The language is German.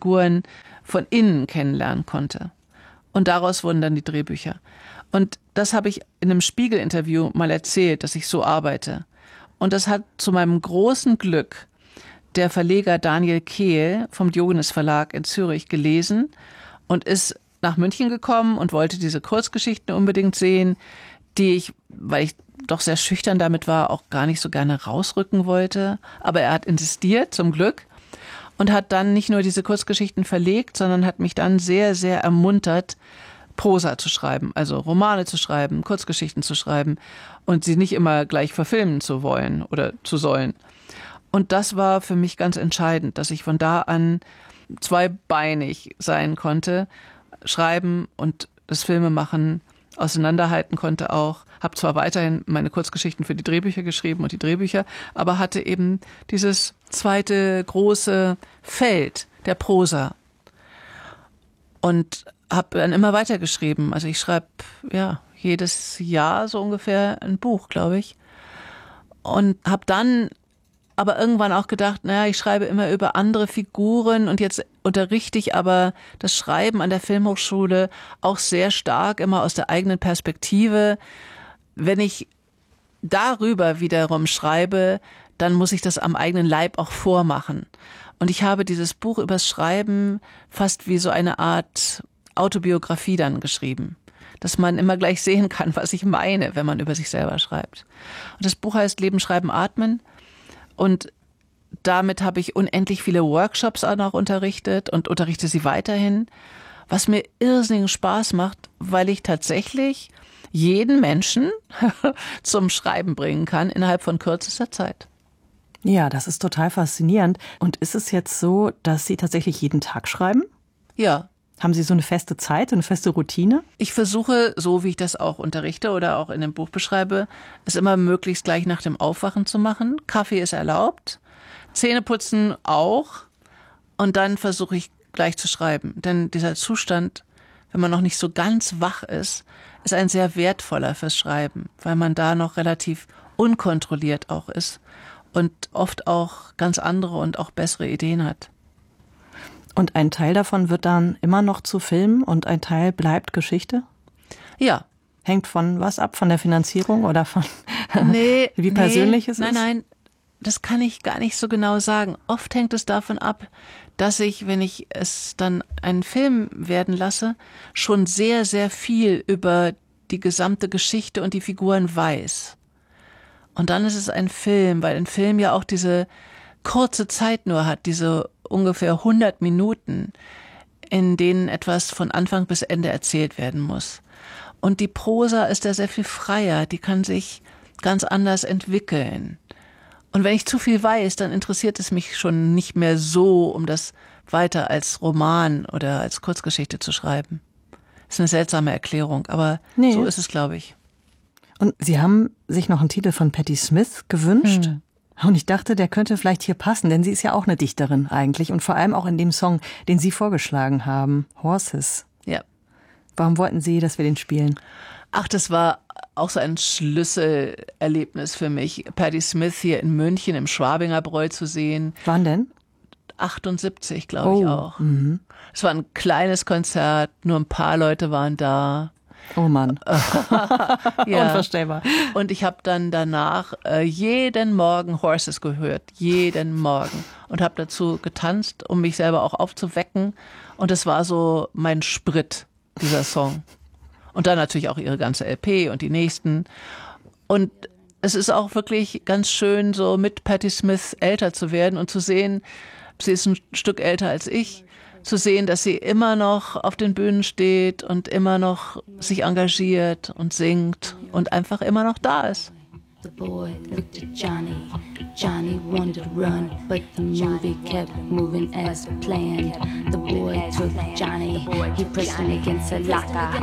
Figuren von innen kennenlernen konnte. Und daraus wurden dann die Drehbücher. Und das habe ich in einem Spiegel-Interview mal erzählt, dass ich so arbeite. Und das hat zu meinem großen Glück der Verleger Daniel Kehl vom Diogenes Verlag in Zürich gelesen und ist nach München gekommen und wollte diese Kurzgeschichten unbedingt sehen, die ich, weil ich doch sehr schüchtern damit war, auch gar nicht so gerne rausrücken wollte. Aber er hat insistiert, zum Glück, und hat dann nicht nur diese Kurzgeschichten verlegt, sondern hat mich dann sehr, sehr ermuntert, Prosa zu schreiben, also Romane zu schreiben, Kurzgeschichten zu schreiben und sie nicht immer gleich verfilmen zu wollen oder zu sollen. Und das war für mich ganz entscheidend, dass ich von da an zweibeinig sein konnte, schreiben und das Filmemachen auseinanderhalten konnte auch. Habe zwar weiterhin meine Kurzgeschichten für die Drehbücher geschrieben und die Drehbücher, aber hatte eben dieses zweite große Feld der Prosa. Und habe dann immer weitergeschrieben. Also ich schreibe jedes Jahr so ungefähr ein Buch, glaube ich. Und habe dann aber irgendwann auch gedacht, ich schreibe immer über andere Figuren und jetzt unterrichte ich aber das Schreiben an der Filmhochschule auch sehr stark immer aus der eigenen Perspektive. Wenn ich darüber wiederum schreibe, dann muss ich das am eigenen Leib auch vormachen. Und ich habe dieses Buch übers Schreiben fast wie so eine Art Autobiografie dann geschrieben, dass man immer gleich sehen kann, was ich meine, wenn man über sich selber schreibt. Und das Buch heißt Leben, Schreiben, Atmen. Und damit habe ich unendlich viele Workshops auch noch unterrichtet und unterrichte sie weiterhin, was mir irrsinnigen Spaß macht, weil ich tatsächlich jeden Menschen zum Schreiben bringen kann innerhalb von kürzester Zeit. Ja, das ist total faszinierend. Und ist es jetzt so, dass Sie tatsächlich jeden Tag schreiben? Ja. Haben Sie so eine feste Zeit, eine feste Routine? Ich versuche, so wie ich das auch unterrichte oder auch in dem Buch beschreibe, es immer möglichst gleich nach dem Aufwachen zu machen. Kaffee ist erlaubt, Zähneputzen auch. Und dann versuche ich gleich zu schreiben. Denn dieser Zustand, wenn man noch nicht so ganz wach ist ein sehr wertvoller fürs Schreiben, weil man da noch relativ unkontrolliert auch ist und oft auch ganz andere und auch bessere Ideen hat. Und ein Teil davon wird dann immer noch zu Filmen und ein Teil bleibt Geschichte? Ja. Hängt von was ab? Von der Finanzierung oder von wie persönlich es ist? Nein, das kann ich gar nicht so genau sagen. Oft hängt es davon ab, dass ich, wenn ich es dann einen Film werden lasse, schon sehr, sehr viel über die gesamte Geschichte und die Figuren weiß. Und dann ist es ein Film, weil ein Film ja auch diese kurze Zeit nur hat, diese ungefähr 100 Minuten, in denen etwas von Anfang bis Ende erzählt werden muss. Und die Prosa ist da sehr viel freier, die kann sich ganz anders entwickeln. Und wenn ich zu viel weiß, dann interessiert es mich schon nicht mehr so, um das weiter als Roman oder als Kurzgeschichte zu schreiben. Das ist eine seltsame Erklärung, aber so ist es, glaube ich. Und Sie haben sich noch einen Titel von Patti Smith gewünscht? Und ich dachte, der könnte vielleicht hier passen, denn sie ist ja auch eine Dichterin eigentlich und vor allem auch in dem Song, den Sie vorgeschlagen haben, Horses. Ja. Warum wollten Sie, dass wir den spielen? Ach, das war auch so ein Schlüsselerlebnis für mich, Patti Smith hier in München im Schwabingerbräu zu sehen. Wann denn? 78, glaube ich auch. Es war ein kleines Konzert, nur ein paar Leute waren da. Oh Mann. Ja. Unvorstellbar. Und ich habe dann danach jeden Morgen Horses gehört, jeden Morgen. Und habe dazu getanzt, um mich selber auch aufzuwecken. Und es war so mein Sprit, dieser Song. Und dann natürlich auch ihre ganze LP und die nächsten. Und es ist auch wirklich ganz schön, so mit Patti Smith älter zu werden und zu sehen, sie ist ein Stück älter als ich, zu sehen, dass sie immer noch auf den Bühnen steht und immer noch sich engagiert und singt und einfach immer noch da ist. The boy looked at Johnny. Johnny wanted to run, but the movie kept moving as planned. The boy took Johnny, he pressed him against a locker.